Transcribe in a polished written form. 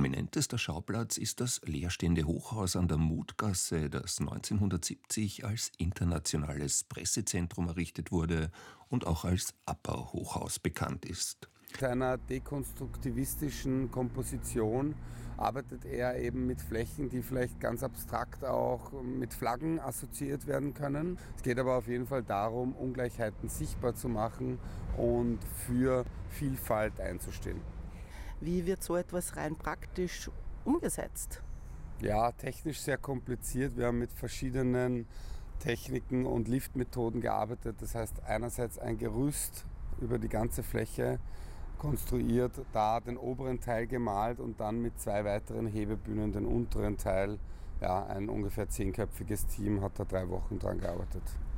Prominentester Schauplatz ist das leerstehende Hochhaus an der Mutgasse, das 1970 als internationales Pressezentrum errichtet wurde und auch als Abbauhochhaus bekannt ist. Mit einer dekonstruktivistischen Komposition arbeitet er eben mit Flächen, die vielleicht ganz abstrakt auch mit Flaggen assoziiert werden können. Es geht aber auf jeden Fall darum, Ungleichheiten sichtbar zu machen und für Vielfalt einzustehen. Wie wird so etwas rein praktisch umgesetzt? Ja, technisch sehr kompliziert. Wir haben mit verschiedenen Techniken und Liftmethoden gearbeitet. Das heißt, einerseits ein Gerüst über die ganze Fläche konstruiert, da den oberen Teil gemalt und dann mit 2 weiteren Hebebühnen den unteren Teil. Ja, ein ungefähr 10-köpfiges Team hat da 3 Wochen dran gearbeitet.